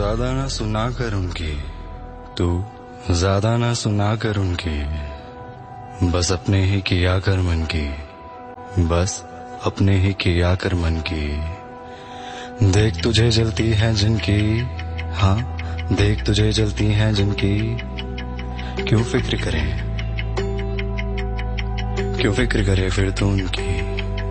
ज्यादा ना सुना कर उनकी, तू ज्यादा ना सुना कर उनकी, बस अपने ही किया कर मन की, बस अपने ही किया कर मन की। देख तुझे जलती है जिनकी, हाँ देख तुझे जलती है जिनकी, क्यों फिक्र करे फिर तू उनकी।